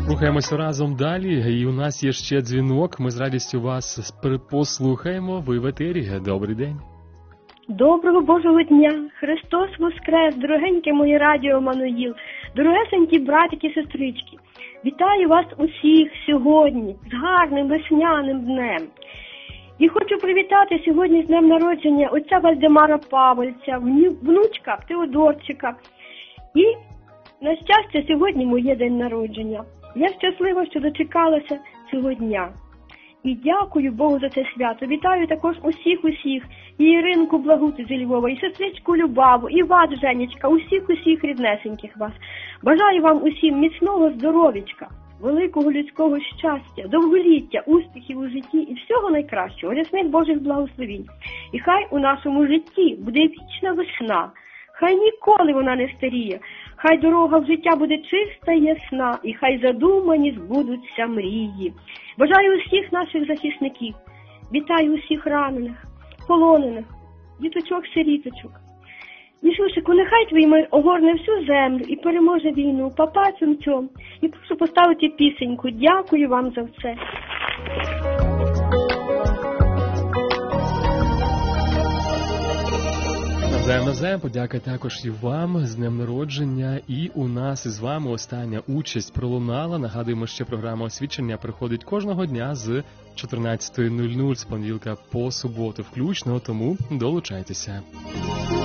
Рухаємося разом далі, і у нас є ще дзвінок. Ми з радістю вас послухаємо. Ви в етері. Добрий день. Доброго Божого дня! Христос Воскрес, дорогеньке моє радіо Мануїл, дорогесенькі братики і сестрички. Вітаю вас усіх сьогодні з гарним весняним днем. І хочу привітати сьогодні з днем народження отця Вальдемара Павельця, внучка Теодорчика. І, на щастя, сьогодні моє день народження. Я щаслива, що дочекалася цього дня. І дякую Богу за це свято. Вітаю також усіх, і Іринку Благути зі Львова, і сестричку Любаву, і вас, Женечка, усіх ріднесеньких вас. Бажаю вам усім міцного здоров'ячка, великого людського щастя, довголіття, успіхів у житті і всього найкращого, рясних Божих благословінь. І хай у нашому житті буде вічна весна, хай ніколи вона не старіє, хай дорога в життя буде чиста і ясна, і хай задумані збудуться мрії. Бажаю усіх наших захисників, вітаю усіх ранених, полонених, діточок-сиріточок. Ісусику, нехай твій мир огорне всю землю і переможе війну, папа цьом-цьом. І прошу поставити пісеньку. Дякую вам за все. Навзаєм, подяка також і вам з днем народження. І у нас із вами остання участь пролунала. Нагадуємо, що програма освічення приходить кожного дня з 14:00 з понеділка по суботу включно, тому долучайтеся.